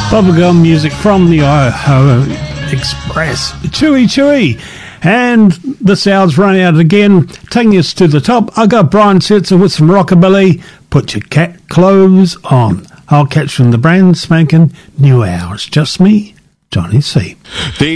Bubblegum music from the Ohio Express. Chewy, chewy. And the sound's running out again, taking us to the top. I got Brian Setzer with some rockabilly. Put your cat clothes on. I'll catch you in the brand spanking new hour. It's just me, Johnny C.